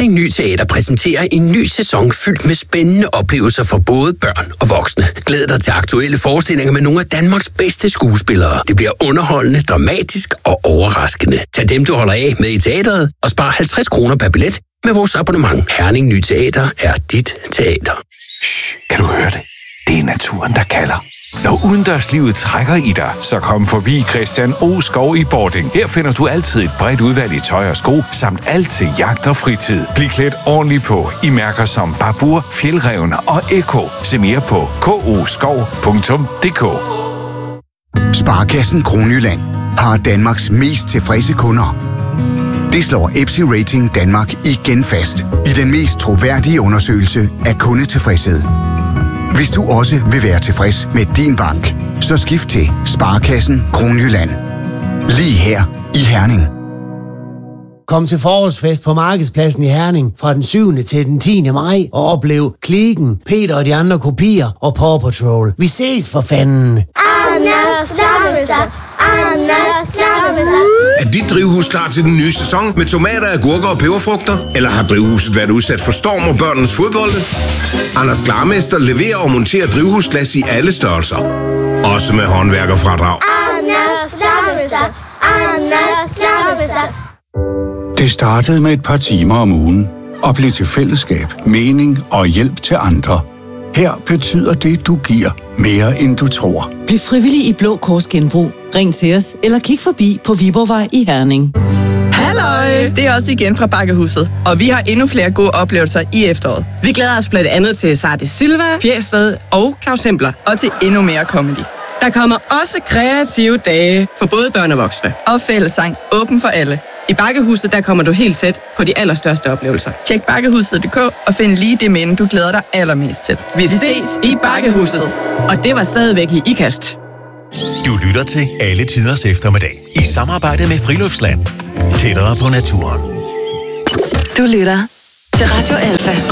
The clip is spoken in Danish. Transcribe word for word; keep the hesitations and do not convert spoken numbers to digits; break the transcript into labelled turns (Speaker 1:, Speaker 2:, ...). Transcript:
Speaker 1: Herning Ny Teater præsenterer en ny sæson fyldt med spændende oplevelser for både børn og voksne. Glæd dig til aktuelle forestillinger med nogle af Danmarks bedste skuespillere. Det bliver underholdende, dramatisk og overraskende. Tag dem, du holder af med i teateret, og spar halvtreds kroner per billet med vores abonnement. Herning Ny Teater er dit teater.
Speaker 2: Shh, kan du høre det? Det er naturen, der kalder. Når udendørslivet trækker i dig, så kom forbi Christian O. Skov i Bording. Her finder du altid et bredt udvalg i tøj og sko, samt alt til jagt og fritid. Bliv klædt ordentligt på i mærker som Babur, Fjeldrevne og Eko. Se mere på k o skov punktum d k.
Speaker 3: Sparekassen Kronjylland har Danmarks mest tilfredse kunder. Det slår Epsi Rating Danmark igen fast i den mest troværdige undersøgelse af kundetilfredshed. Hvis du også vil være tilfreds med din bank, så skift til Sparekassen Kronjylland. Lige her i Herning.
Speaker 4: Kom til forårsfest på Markedspladsen i Herning fra den syvende til den tiende maj og oplev Kliken, Peter og de andre kopier og Paw Patrol. Vi ses for fanden.
Speaker 5: Anders Slagmester. Anders Slagmester.
Speaker 6: Er dit drivhus klar til den nye sæson med tomater, agurker og peberfrugter? Eller har drivhuset været udsat for storm og børnenes fodbolde? Anders Slagmester leverer og monterer drivhusglas i alle størrelser. Også med håndværkerfradrag.
Speaker 5: Anders Slagmester. Anders Slagmester.
Speaker 7: Det startede med et par timer om ugen og blev til fællesskab, mening og hjælp til andre. Her betyder det, du giver, mere end du tror.
Speaker 8: Bliv frivillig i Blå Kors Genbrug. Ring til os eller kig forbi på Viborgvej i Herning.
Speaker 9: Halløj! Det er også igen fra Bakkehuset, og vi har endnu flere gode oplevelser i efteråret.
Speaker 10: Vi glæder os blandt andet til Sardis Silva, Fjersted og Claus Hempler.
Speaker 9: Og til endnu mere comedy.
Speaker 10: Der kommer også kreative dage for både børn og voksne.
Speaker 9: Og fællessang åben for alle.
Speaker 10: I Bakkehuset, der kommer du helt tæt på de allerstørste oplevelser.
Speaker 9: Tjek bakkehuset punktum d k og find lige det minde, du glæder dig allermest til.
Speaker 10: Vi ses i Bakkehuset. Og det var stadigvæk i Ikast.
Speaker 11: Du lytter til Alle Tiders Eftermiddag i samarbejde med Friluftsland. Tættere på naturen.
Speaker 12: Du lytter til Radio Alfa.